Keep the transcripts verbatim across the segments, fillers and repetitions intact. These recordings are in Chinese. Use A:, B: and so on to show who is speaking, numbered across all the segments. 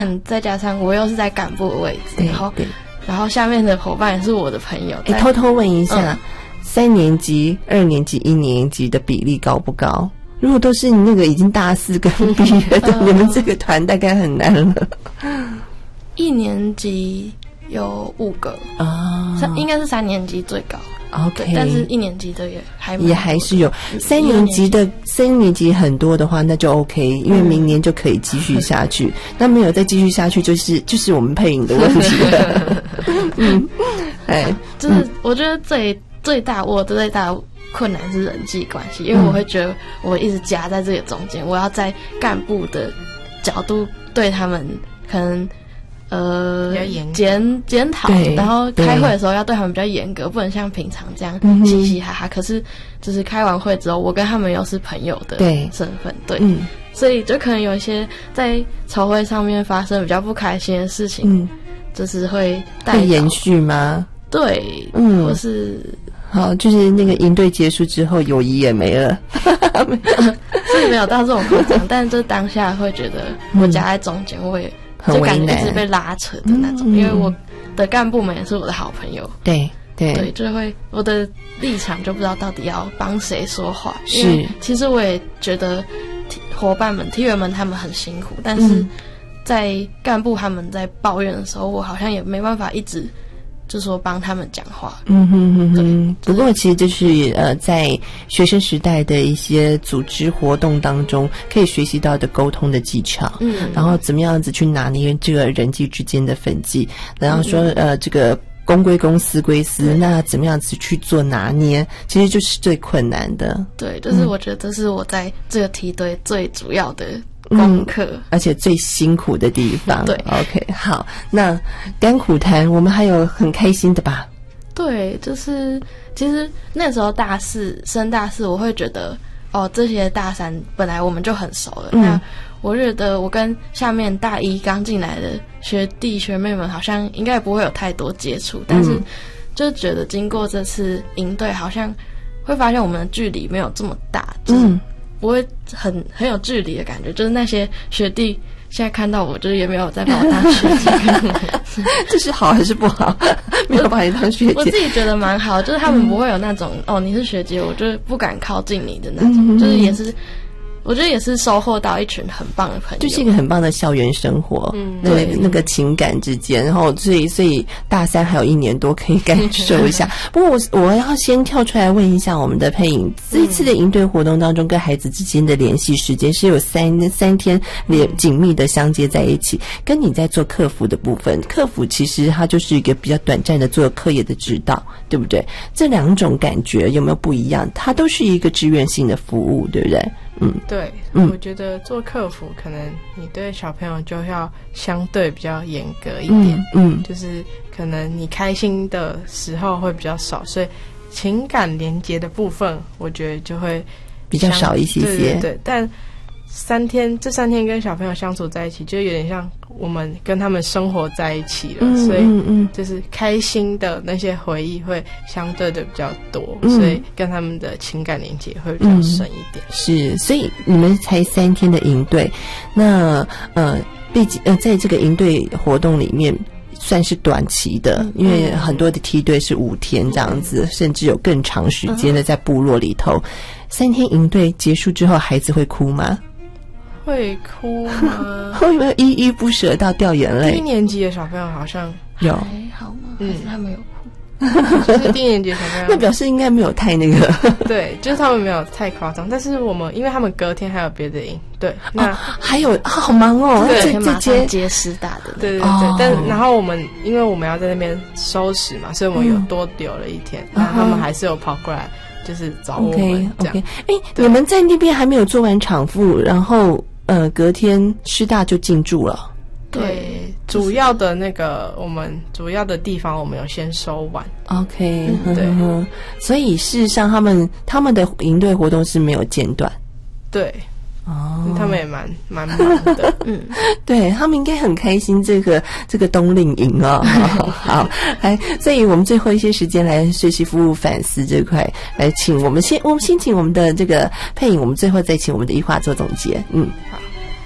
A: 嗯，再加上我又是在干部的位置，然后然后下面的伙伴也是我的朋友。
B: 哎，偷偷问一下，嗯、三年级、二年级、一年级的比例高不高？如果都是你那个已经大四跟毕业的，嗯、你们这个团大概很难了。
A: 一年级有五个啊，哦，应该是三年级最高。OK， 但是一年级的也还
B: 也还是有，三年级的三年级很多的话，那就 OK， 因为明年就可以继续下去。嗯、那没有再继续下去，就是就是我们配音的问题了。嗯，哎，
A: 就是我觉得最最大我的最大困难是人际关系，因为我会觉得我一直夹在这个中间，我要在干部的角度对他们可能。呃，检检讨，然后开会的时候要对他们比较严格，不能像平常这样嘻嘻哈哈。可是，就是开完会之后，我跟他们又是朋友的身份，对，对嗯、所以就可能有一些在筹会上面发生比较不开心的事情，嗯、就是会带
B: 会延续吗？
A: 对，嗯，或是
B: 好，就是那个营队结束之后，友谊也没了，
A: 所以没有到这种夸张，但就当下会觉得我夹在中间，我也。就感觉一直被拉扯的那种，嗯、因为我的干部们也是我的好朋友，
B: 对对
A: 对，就会我的立场就不知道到底要帮谁说话。是，其实我也觉得伙伴们、梯员们他们很辛苦，但是在干部他们在抱怨的时候，我好像也没办法一直。就说帮他们讲话，
B: 嗯哼哼哼。不过其实就是呃，在学生时代的一些组织活动当中，可以学习到的沟通的技巧，嗯，然后怎么样子去拿捏这个人际之间的分际，然后说呃这个公归公，私归私，那怎么样子去做拿捏，其实就是最困难的。
A: 对，就是我觉得这是我在这个梯队最主要的。功课、嗯，
B: 而且最辛苦的地方。
A: 对
B: ，OK， 好，那甘苦谈，我们还有很开心的吧？
A: 对，就是其实那时候大四升大四，我会觉得哦，这些大三本来我们就很熟了。嗯、那我觉得我跟下面大一刚进来的学弟学妹们，好像应该不会有太多接触，但是就觉得经过这次营队，好像会发现我们的距离没有这么大。就是、嗯。不会很很有距离的感觉，就是那些学弟现在看到我，就是也没有再把我当学姐。
B: 这是好还是不好？没有把你当学姐，
A: 我自己觉得蛮好，就是他们不会有那种、嗯、哦你是学姐，我就不敢靠近你的那种，嗯、就是也是。我觉得也是收获到一群很棒的朋友，
B: 就是一个很棒的校园生活，嗯，那个那个情感之间，然后所以所以大三还有一年多可以感受一下。不过我我要先跳出来问一下我们的配音，这一次的营队活动当中，跟孩子之间的联系时间是有三三天连紧密的相接在一起，跟你在做客服的部分，客服其实它就是一个比较短暂的做课业的指导，对不对？这两种感觉有没有不一样？它都是一个志愿性的服务，对不对？嗯，
C: 对，嗯，我觉得做客服可能你对小朋友就要相对比较严格一点，嗯，嗯就是可能你开心的时候会比较少，所以情感连结的部分，我觉得就会
B: 比较少一些些。
C: 对对对，但三天这三天跟小朋友相处在一起，就有点像我们跟他们生活在一起了，嗯、所以就是开心的那些回忆会相对的比较多，嗯、所以跟他们的情感连接会比较深一点。
B: 嗯、是，所以你们才三天的营队，那呃，毕竟呃，在这个营队活动里面。算是短期的，嗯、因为很多的梯队是五天这样子，嗯、甚至有更长时间的在部落里头。嗯、三天营队结束之后，孩子会哭吗？
C: 会哭吗？
B: 会没有依依不舍到掉眼泪？
C: 低年级的小朋友好像
B: 有，
A: 还好吗？还是他们有哭？
C: 就是低年级小朋友，
B: 那表示应该没有太那个。
C: 对，就是他们没有太夸张，但是我们因为他们隔天还有别的营，对，那、
B: 哦、还有、啊、好忙哦，
A: 对，马上接师大的，
C: 对对对。哦、但然后我们因为我们要在那边收拾嘛，所以我们有多留了一天，那、嗯、他们还是有跑过来，就是找我们这样。
B: OK， 哎、okay ，你们在那边还没有做完场副，然后呃，隔天师大就进驻了。
C: 对，主要的那个我们主要的地方我们有先收完
B: ，OK， 对、嗯，所以事实上他们他们的营队活动是没有间断，
C: 对，哦，他们也蛮蛮忙的，嗯，
B: 对他们应该很开心这个这个冬令营哦，好，来，所以我们最后一些时间来学习服务反思这块，来请我们先我们先请我们的这个配音，我们最后再请我们的一华做总结，嗯，好。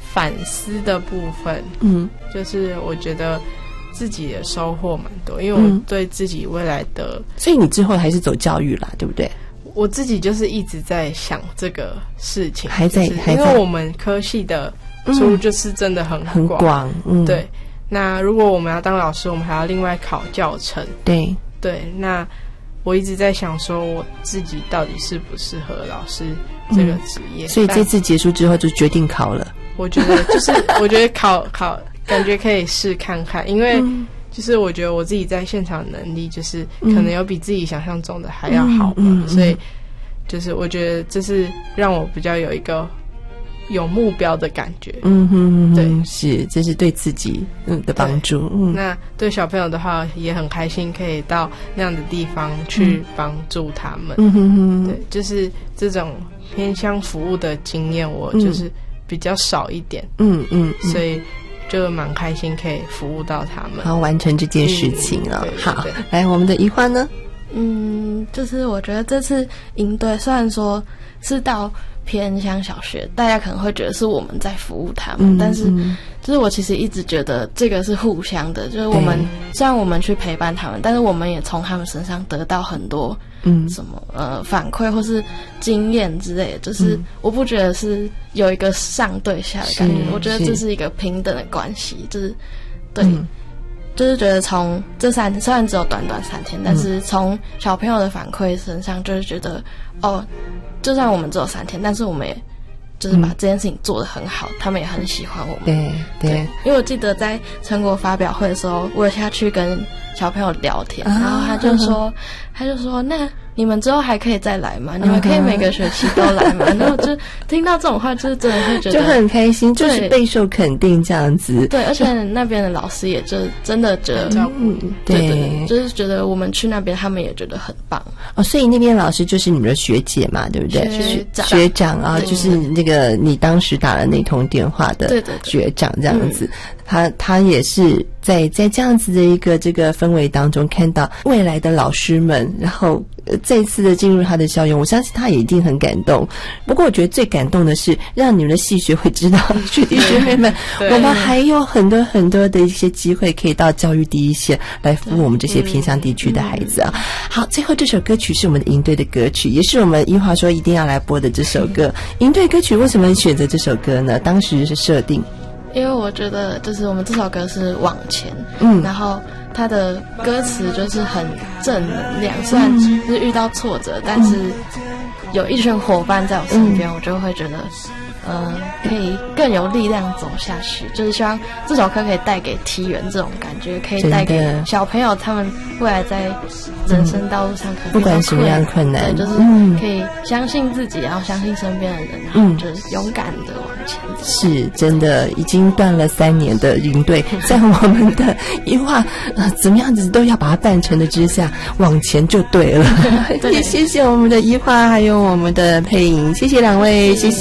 C: 反思的部分，嗯，就是我觉得自己的收获蛮多，因为我对自己未来的、嗯，
B: 所以你之后还是走教育啦，对不对？
C: 我自己就是一直在想这个事情，
B: 还在，
C: 就是、因为我们科系的书就是真的很广，
B: 很广，嗯，
C: 对。那如果我们要当老师，我们还要另外考教程，
B: 对
C: 对。那我一直在想说，我自己到底适不适合老师这个职业、嗯？
B: 所以这次结束之后就决定考了。
C: 我觉得就是，我觉得考考感觉可以试看看，因为就是我觉得我自己在现场能力就是可能有比自己想象中的还要好嘛，嗯嗯嗯、所以就是我觉得这是让我比较有一个有目标的感觉。
B: 嗯哼，对，是，这是对自己嗯的帮助。嗯，
C: 那对小朋友的话也很开心，可以到那样的地方去帮助他们。嗯哼哼，对，就是这种偏乡服务的经验，我就是比较少一点。嗯嗯，所以就蛮开心可以服务到他们，
B: 好完成这件事情了。嗯、好，来我们的宜樺呢？
A: 嗯，就是我觉得这次营队虽然说是到偏乡小学，大家可能会觉得是我们在服务他们，嗯、但是就是我其实一直觉得这个是互相的，就是我们虽然我们去陪伴他们，但是我们也从他们身上得到很多嗯什么呃反馈或是经验之类的，就是我不觉得是有一个上对下的感觉，我觉得这是一个平等的关系，就是对。嗯就是觉得从这三虽然只有短短三天，但是从小朋友的反馈身上，就是觉得哦，就算我们只有三天，但是我们也就是把这件事情做得很好，嗯、他们也很喜欢我们。
B: 对 对, 对，
A: 因为我记得在成果发表会的时候，我有下去跟小朋友聊天，啊、然后他就说，嗯、他就说那。你们之后还可以再来吗？你们可以每个学期都来吗？然后就听到这种话，就是真的会觉得
B: 就很开心，就是备受肯定这样子。
A: 对，而且那边的老师也就真的觉得，嗯，对 对, 对，就是觉得我们去那边，他们也觉得很棒。
B: 哦，所以那边老师就是你们的学姐嘛，对不对？
A: 学长，
B: 学长啊，就是那个你当时打了那通电话的学长这样子。对对对，他他也是在在这样子的一个这个氛围当中，看到未来的老师们，然后再次的进入他的校园，我相信他也一定很感动。不过我觉得最感动的是让你们的系学会知道，学弟学妹们，我们还有很多很多的一些机会可以到教育第一线来服务我们这些偏乡地区的孩子啊。好，最后这首歌曲是我们的营队的歌曲，也是我们宜樺说一定要来播的这首歌。营队歌曲为什么选择这首歌呢？当时是设定
A: 因为我觉得就是我们这首歌是往前，嗯，然后它的歌词就是很正能量，虽然是遇到挫折，嗯、但是有一群伙伴在我身边，嗯、我就会觉得，呃，可以更有力量走下去。就是希望这首歌可以带给梯园这种感觉，可以带给小朋友他们未来在人生道路上可能
B: 不管什么样的困难，
A: 对，就是可以相信自己，然后相信身边的人，然后就是勇敢的往前走。
B: 是真的，已经断了三年的营队，在我们的宜樺呃怎么样子都要把它办成的之下，往前就对了。也谢谢我们的宜樺还有我们的佩莹，谢谢两位，谢谢。